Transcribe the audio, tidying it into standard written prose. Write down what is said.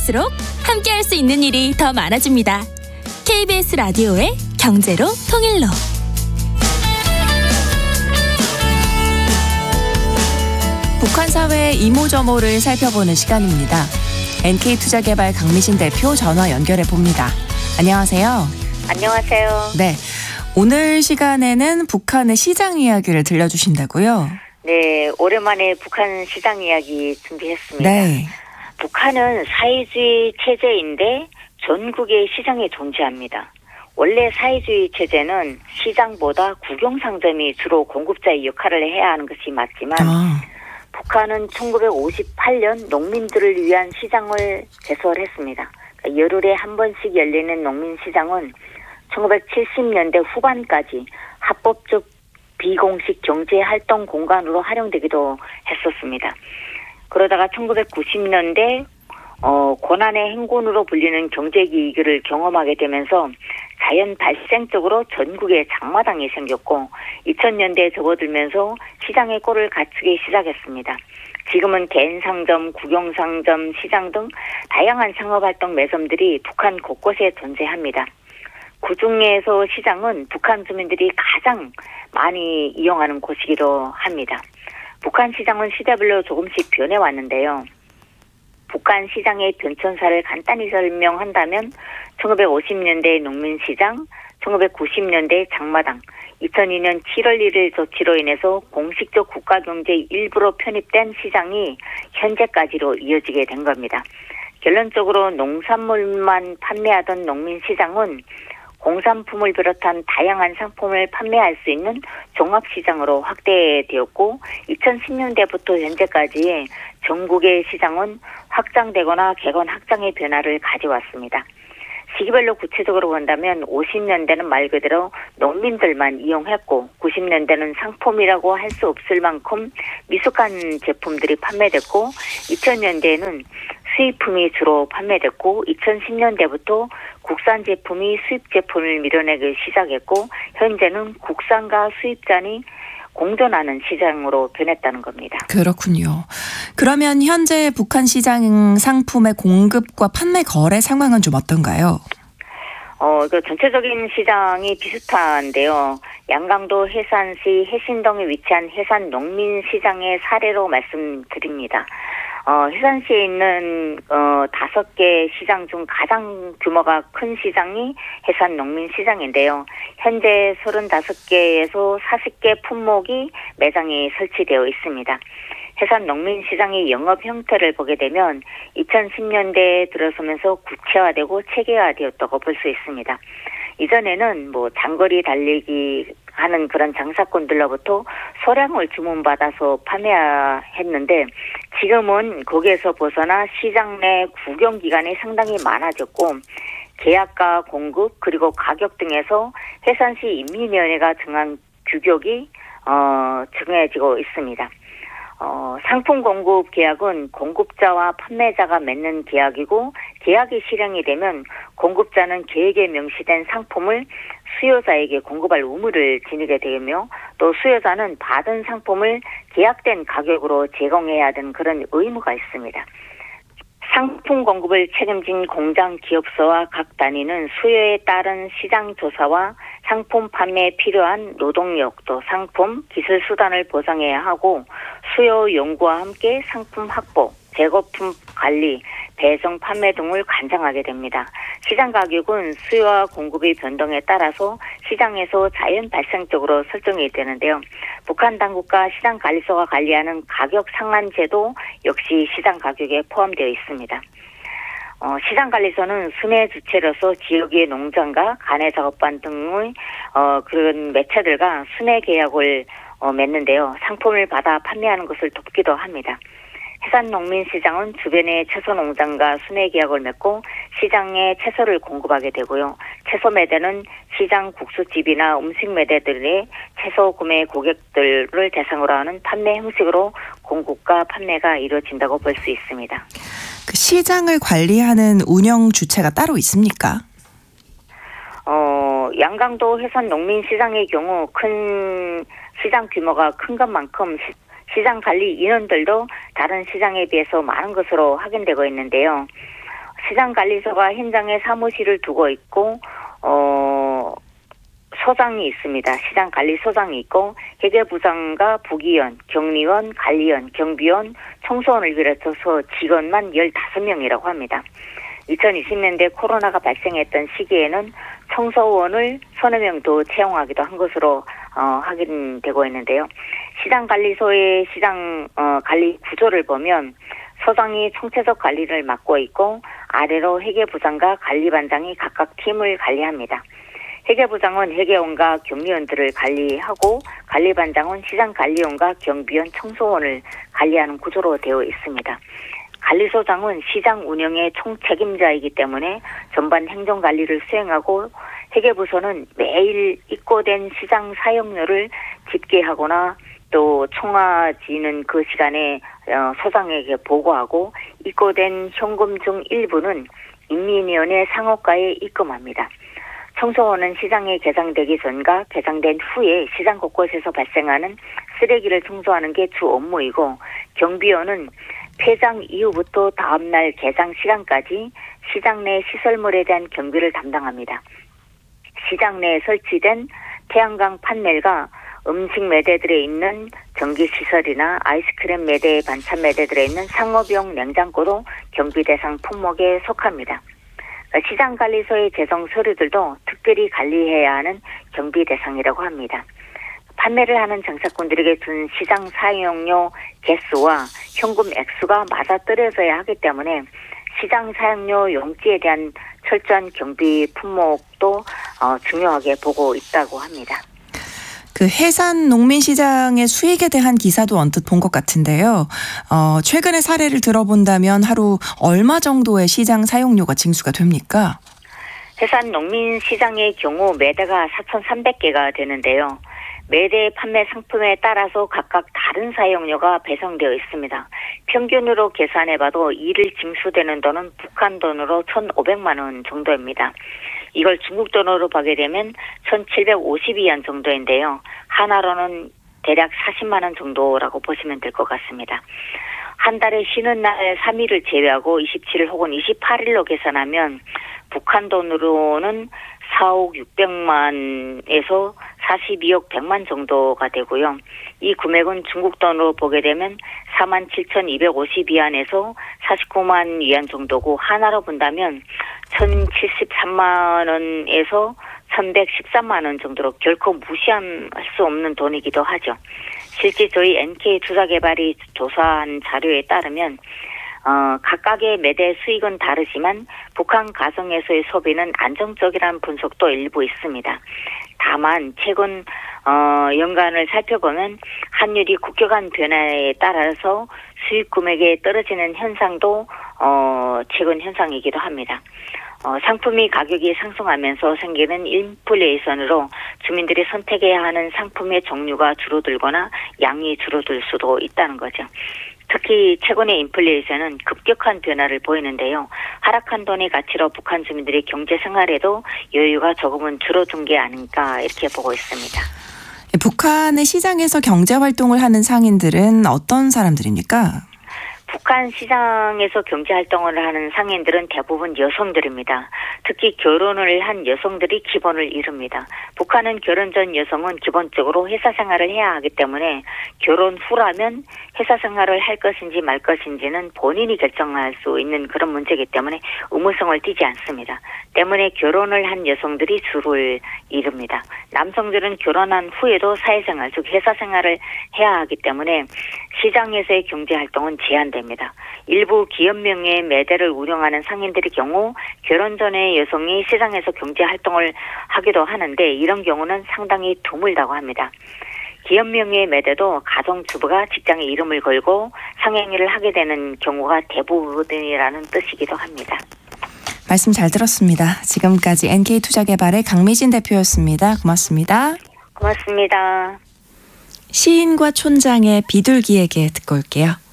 갈수록 함께할 수 있는 일이 더 많아집니다. KBS 라디오의 경제로 통일로. 북한 사회의 이모저모를 살펴보는 시간입니다. NK투자개발 강미신 대표 전화 연결해 봅니다. 안녕하세요. 안녕하세요. 네, 오늘 시간에는 북한의 시장 이야기를 들려주신다고요? 네, 오랜만에 북한 시장 이야기 준비했습니다. 네. 북한은 사회주의 체제인데 전국의 시장에 존재합니다. 원래 사회주의 체제는 시장보다 국영상점이 주로 공급자의 역할을 해야 하는 것이 맞지만 북한은 1958년 농민들을 위한 시장을 개설했습니다. 그러니까 열흘에 한 번씩 열리는 농민시장은 1970년대 후반까지 합법적 비공식 경제활동 공간으로 활용되기도 했었습니다. 그러다가 1990년대 고난의 행군으로 불리는 경제기기를 경험하게 되면서 자연 발생적으로 전국에 장마당이 생겼고 2000년대에 접어들면서 시장의 꼴을 갖추기 시작했습니다. 지금은 개인상점, 국영상점, 시장 등 다양한 상업활동 매점들이 북한 곳곳에 존재합니다. 그중에서 시장은 북한 주민들이 가장 많이 이용하는 곳이기도 합니다. 북한 시장은 시대별로 조금씩 변해왔는데요. 북한 시장의 변천사를 간단히 설명한다면 1950년대 농민시장, 1990년대 장마당, 2002년 7월 1일 조치로 인해서 공식적 국가경제 일부로 편입된 시장이 현재까지로 이어지게 된 겁니다. 결론적으로 농산물만 판매하던 농민시장은 공산품을 비롯한 다양한 상품을 판매할 수 있는 종합시장으로 확대되었고 2010년대부터 현재까지 전국의 시장은 확장되거나 개건 확장의 변화를 가져왔습니다. 시기별로 구체적으로 본다면 50년대는 말 그대로 농민들만 이용했고 90년대는 상품이라고 할 수 없을 만큼 미숙한 제품들이 판매됐고 2000년대에는 수입품이 주로 판매됐고 2010년대부터 국산 제품이 수입 제품을 밀어내기 시작했고 현재는 국산과 수입산이 공존하는 시장으로 변했다는 겁니다. 그렇군요. 그러면 현재 북한 시장 상품의 공급과 판매 거래 상황은 좀 어떤가요? 그 전체적인 시장이 비슷한데요. 양강도 해산시 해신동에 위치한 해산 농민시장의 사례로 말씀드립니다. 해산시에 있는 5개 시장 중 가장 규모가 큰 시장이 해산 농민시장인데요. 현재 35개에서 40개 품목이 매장에 설치되어 있습니다. 해산 농민시장의 영업 형태를 보게 되면 2010년대에 들어서면서 구체화되고 체계화되었다고 볼 수 있습니다. 이전에는 장거리 달리기 하는 그런 장사꾼들로부터 소량을 주문받아서 판매했는데 지금은 거기에서 벗어나 시장 내 구경 기간이 상당히 많아졌고 계약과 공급 그리고 가격 등에서 해산시 인민위원회가 정한 규격이 정해지고 있습니다. 상품 공급 계약은 공급자와 판매자가 맺는 계약이고 계약이 실행이 되면 공급자는 계획에 명시된 상품을 수요자에게 공급할 의무를 지니게 되며 또 수요자는 받은 상품을 계약된 가격으로 제공해야 하는 그런 의무가 있습니다. 상품 공급을 책임진 공장 기업소와 각 단위는 수요에 따른 시장 조사와 상품 판매에 필요한 노동력 또 상품, 기술 수단을 보상해야 하고 수요 연구와 함께 상품 확보, 재고품 관리, 배송, 판매 등을 관장하게 됩니다. 시장 가격은 수요와 공급의 변동에 따라서 시장에서 자연 발생적으로 설정이 되는데요. 북한 당국과 시장관리소가 관리하는 가격 상한제도 역시 시장 가격에 포함되어 있습니다. 시장관리소는 순회 주체로서 지역의 농장과 가내 작업반 등의 그런 매체들과 순회 계약을 맺는데요. 상품을 받아 판매하는 것을 돕기도 합니다. 해산농민시장은 주변의 채소농장과 순회 계약을 맺고 시장에 채소를 공급하게 되고요. 채소 매대는 시장 국수집이나 음식 매대들의 채소 구매 고객들을 대상으로 하는 판매 형식으로 공급과 판매가 이루어진다고 볼 수 있습니다. 그 시장을 관리하는 운영 주체가 따로 있습니까? 양강도 해산농민시장의 경우 큰 시장 규모가 큰 것만큼 시장 관리 인원들도 다른 시장에 비해서 많은 것으로 확인되고 있는데요. 시장관리소가 현장에 사무실을 두고 있고 소장이 있습니다. 시장관리소장이 있고 회계부장과 부기원, 격리원, 관리원, 경비원, 청소원을 비롯해서 직원만 15명이라고 합니다. 2020년대 코로나가 발생했던 시기에는 청소원을 서너 명 더 채용하기도 한 것으로 확인되고 있는데요. 시장관리소의 시장 관리 구조를 보면 소장이 총체적 관리를 맡고 있고 아래로 회계부장과 관리반장이 각각 팀을 관리합니다. 회계부장은 회계원과 격리원들을 관리하고 관리반장은 시장관리원과 경비원, 청소원을 관리하는 구조로 되어 있습니다. 관리소장은 시장 운영의 총책임자이기 때문에 전반 행정관리를 수행하고 회계부서는 매일 입고된 시장 사용료를 집계하거나 또 총화지는 그 시간에 소장에게 보고하고 입고된 현금 중 일부는 인민위원회 상호가에 입금합니다. 청소원은 시장에 개장되기 전과 개장된 후에 시장 곳곳에서 발생하는 쓰레기를 청소하는 게 주 업무이고 경비원은 폐장 이후부터 다음날 개장 시간까지 시장 내 시설물에 대한 경비를 담당합니다. 시장 내에 설치된 태양광 판넬과 음식 매대들에 있는 전기시설이나 아이스크림 매대, 반찬 매대들에 있는 상업용 냉장고도 경비 대상 품목에 속합니다. 시장관리소의 재정 서류들도 특별히 관리해야 하는 경비 대상이라고 합니다. 판매를 하는 장사꾼들에게 준 시장 사용료 개수와 현금 액수가 맞아떨어져야 하기 때문에 시장 사용료 용지에 대한 철저한 경비 품목도 중요하게 보고 있다고 합니다. 그 해산 농민시장의 수익에 대한 기사도 언뜻 본 것 같은데요. 최근의 사례를 들어본다면 하루 얼마 정도의 시장 사용료가 징수가 됩니까? 해산 농민시장의 경우 매대가 4,300개가 되는데요. 매대 판매 상품에 따라서 각각 다른 사용료가 배정되어 있습니다. 평균으로 계산해봐도 이를 징수되는 돈은 북한 돈으로 1,500만 원 정도입니다. 이걸 중국 돈으로 보게 되면 1,752원 정도인데요. 하나로는 대략 40만 원 정도라고 보시면 될 것 같습니다. 한 달에 쉬는 날 3일을 제외하고 27일 혹은 28일로 계산하면 북한 돈으로는 4억 600만에서 42억 100만 정도가 되고요. 이 금액은 중국 돈으로 보게 되면 47,252원에서 49만 위안 정도고 하나로 본다면 1,073만 원에서 1,113만 원 정도로 결코 무시할 수 없는 돈이기도 하죠. 실제 저희 NK투자개발이 조사한 자료에 따르면 각각의 매대 수익은 다르지만 북한 가정에서의 소비는 안정적이라는 분석도 일부 있습니다. 다만 최근 연간을 살펴보면 환율이 급격한 변화에 따라서 수익 금액이 떨어지는 현상도 최근 현상이기도 합니다. 상품이 가격이 상승하면서 생기는 인플레이션으로 주민들이 선택해야 하는 상품의 종류가 줄어들거나 양이 줄어들 수도 있다는 거죠. 특히 최근의 인플레이션은 급격한 변화를 보이는데요. 하락한 돈의 가치로 북한 주민들의 경제 생활에도 여유가 조금은 줄어든 게 아닌가 이렇게 보고 있습니다. 북한의 시장에서 경제 활동을 하는 상인들은 어떤 사람들입니까? 북한 시장에서 경제활동을 하는 상인들은 대부분 여성들입니다. 특히 결혼을 한 여성들이 기본을 이룹니다. 북한은 결혼 전 여성은 기본적으로 회사 생활을 해야 하기 때문에 결혼 후라면 회사 생활을 할 것인지 말 것인지는 본인이 결정할 수 있는 그런 문제이기 때문에 의무성을 띠지 않습니다. 때문에 결혼을 한 여성들이 주를 이룹니다. 남성들은 결혼한 후에도 사회생활, 즉 회사 생활을 해야 하기 때문에 시장에서의 경제활동은 제한됩니다. 일부 기업명의 매대를 운영하는 상인들의 경우 결혼 전에 여성이 시장에서 경제활동을 하기도 하는데 이런 경우는 상당히 드물다고 합니다. 기업명의 매대도 가정주부가 직장에 이름을 걸고 상행위를 하게 되는 경우가 대부분이라는 뜻이기도 합니다. 말씀 잘 들었습니다. 지금까지 NK투자개발의 강미진 대표였습니다. 고맙습니다. 고맙습니다. 시인과 촌장의 비둘기에게 듣고 올게요.